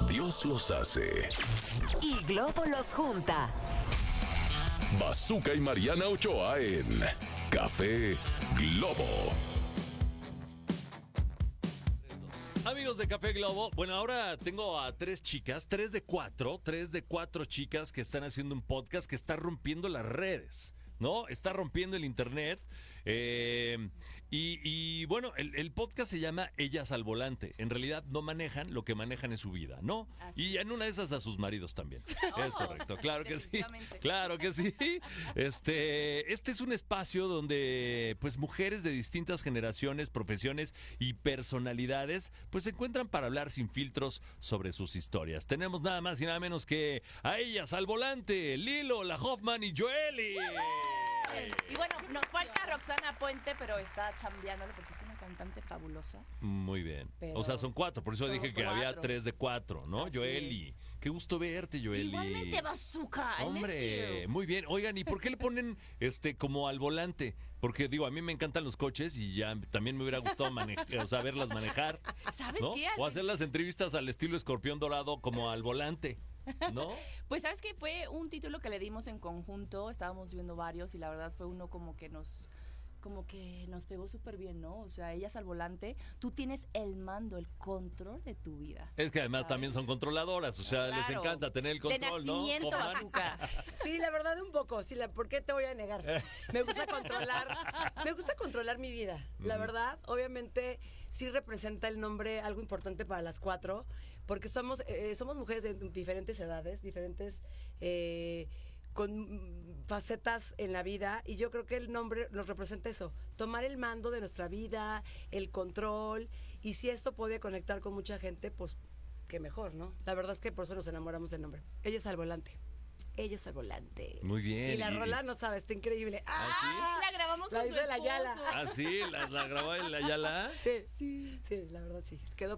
Dios los hace. Y Globo los junta. Bazooka y Mariana Ochoa en Café Globo. Amigos de Café Globo, bueno, ahora tengo a 3 chicas, 3 de 4 chicas que están haciendo un podcast que está rompiendo las redes, ¿no? Está rompiendo el internet. Y bueno, el podcast se llama Ellas al Volante. En realidad no manejan, lo que manejan es su vida, ¿no? Así Y en una de esas a sus maridos también. Es correcto, claro que sí. definitivamente. Claro que sí. Este es un espacio donde pues mujeres de distintas generaciones, profesiones y personalidades pues se encuentran para hablar sin filtros sobre sus historias. Tenemos nada más y nada menos que a Ellas al Volante, Lilo, la Hoffman y Joely. Y bueno, nos falta Roxana Puente, pero está chambeándole porque es una cantante fabulosa. Muy bien. Pero O sea, son 4, por eso somos dije que había 4. 3 de 4, ¿no? Así Joely, es. qué gusto verte, Joely. Igualmente, Bazooka. I Hombre, missed you. muy bien. Oigan, ¿y por qué le ponen como al volante? Porque digo, a mí me encantan los coches y ya también me hubiera gustado verlas manejar. ¿Sabes ¿no? qué? O hacer las entrevistas al estilo Escorpión Dorado como al volante, ¿no? Pues sabes que fue un título que le dimos en conjunto, estábamos viendo varios y la verdad fue uno como que nos pegó súper bien, ¿no? O sea, Ellas al Volante, tú tienes el mando, el control de tu vida. Es que además ¿sabes? también son controladoras, o sea, les Claro. encanta tener el De control, ¿no? nacimiento, Hoffman? Bazooka. Sí, la verdad un poco. Sí, ¿por qué te voy a negar? Me gusta controlar mi vida. La verdad, obviamente, sí representa el nombre algo importante para las 4, porque somos mujeres de diferentes edades, diferentes con facetas en la vida, y yo creo que el nombre nos representa eso, tomar el mando de nuestra vida, el control, y si esto puede conectar con mucha gente, pues qué mejor, ¿no? La verdad es que por eso nos enamoramos del nombre. Ellas al volante. Ellas al volante. Muy bien. Y la rola, no sabes, está increíble. ¿Ah, La grabamos La con su hizo la esposo. Yala. ¿Ah, sí? ¿La grabó en la Yala? Sí, la verdad sí. Quedó